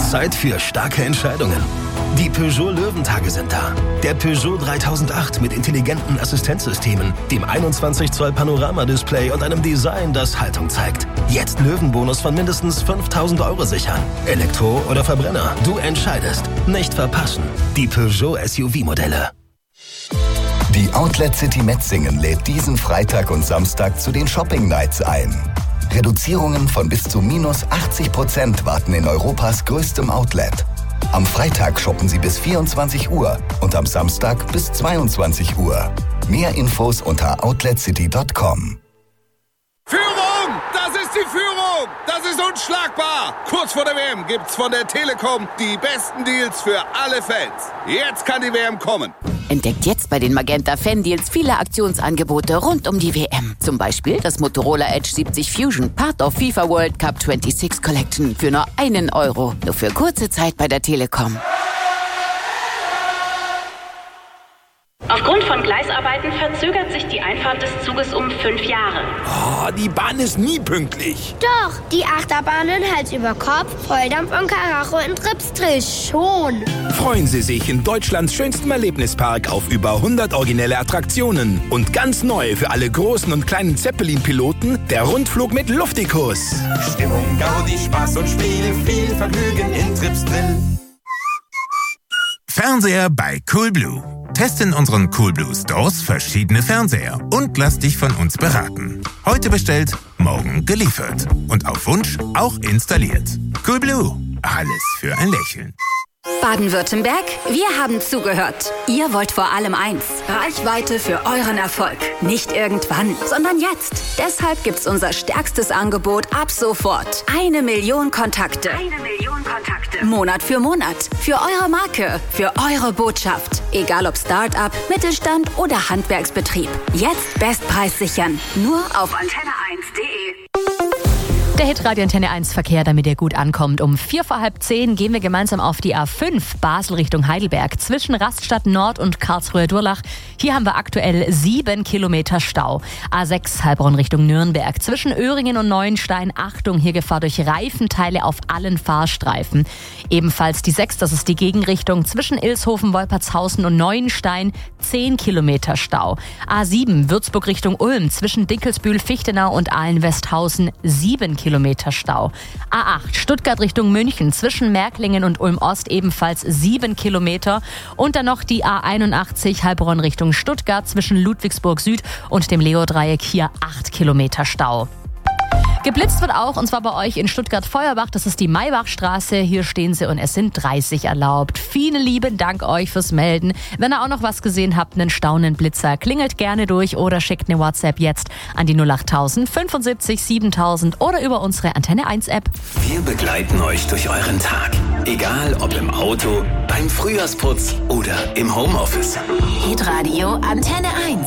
Zeit für starke Entscheidungen. Die Peugeot Löwentage sind da. Der Peugeot 3008 mit intelligenten Assistenzsystemen, dem 21 Zoll Panoramadisplay und einem Design, das Haltung zeigt. Jetzt Löwenbonus von mindestens 5.000 € sichern. Elektro oder Verbrenner, du entscheidest. Nicht verpassen. Die Peugeot SUV-Modelle. Die Outlet City Metzingen lädt diesen Freitag und Samstag zu den Shopping Nights ein. Reduzierungen von bis zu minus 80% warten in Europas größtem Outlet. Am Freitag shoppen Sie bis 24 Uhr und am Samstag bis 22 Uhr. Mehr Infos unter outletcity.com. Führung! Das ist die Führung! Das ist unschlagbar! Kurz vor der WM gibt's von der Telekom die besten Deals für alle Fans. Jetzt kann die WM kommen. Entdeckt jetzt bei den Magenta Fan-Deals viele Aktionsangebote rund um die WM. Zum Beispiel das Motorola Edge 70 Fusion, Part of FIFA World Cup 26 Collection für nur €1. Nur für kurze Zeit bei der Telekom. Aufgrund von Gleisarbeiten verzögert sich die Einfahrt des Zuges um 5 Jahre. Oh, die Bahn ist nie pünktlich. Doch, die Achterbahnen Hals über Kopf, Volldampf und Karacho in Tripstrich schon. Freuen Sie sich in Deutschlands schönstem Erlebnispark auf über 100 originelle Attraktionen. Und ganz neu für alle großen und kleinen Zeppelin-Piloten der Rundflug mit Luftikus. Stimmung, Gaudi, Spaß und Spiel, viel Vergnügen in Tripsdrill. Fernseher bei Coolblue. Teste in unseren Coolblue Stores verschiedene Fernseher und lass dich von uns beraten. Heute bestellt, morgen geliefert. Und auf Wunsch auch installiert. Coolblue. Alles für ein Lächeln. Baden-Württemberg, wir haben zugehört. Ihr wollt vor allem eins: Reichweite für euren Erfolg. Nicht irgendwann, sondern jetzt. Deshalb gibt's unser stärkstes Angebot ab sofort. 1 Million Kontakte. 1 Million Kontakte. Monat für Monat. Für eure Marke. Für eure Botschaft. Egal ob Start-up, Mittelstand oder Handwerksbetrieb. Jetzt Bestpreis sichern. Nur auf antenne1.de. Der Hitradio Antenne 1 Verkehr, damit ihr gut ankommt. Um 10:45 gehen wir gemeinsam auf die A5 Basel Richtung Heidelberg zwischen Raststadt Nord und Karlsruhe-Durlach. Hier haben wir aktuell 7 Kilometer Stau. A6 Heilbronn Richtung Nürnberg zwischen Öhringen und Neuenstein. Achtung, hier Gefahr durch Reifenteile auf allen Fahrstreifen. Ebenfalls die 6, das ist die Gegenrichtung zwischen Ilshofen, Wolpertshausen und Neuenstein. 10 Kilometer Stau. A7 Würzburg Richtung Ulm zwischen Dinkelsbühl, Fichtenau und Ahlen-Westhausen. 7 Kilometer Stau. A8 Stuttgart Richtung München zwischen Märklingen und Ulm-Ost ebenfalls 7 Kilometer. Und dann noch die A81 Heilbronn Richtung Stuttgart zwischen Ludwigsburg Süd und dem Leo-Dreieck, hier 8 Kilometer Stau. Geblitzt wird auch, und zwar bei euch in Stuttgart-Feuerbach. Das ist die Maybachstraße. Hier stehen sie und es sind 30 erlaubt. Vielen lieben Dank euch fürs Melden. Wenn ihr auch noch was gesehen habt, einen staunenden Blitzer, klingelt gerne durch oder schickt eine WhatsApp jetzt an die 08000 75 7000 oder über unsere Antenne 1 App. Wir begleiten euch durch euren Tag. Egal ob im Auto, beim Frühjahrsputz oder im Homeoffice. Hitradio Antenne 1.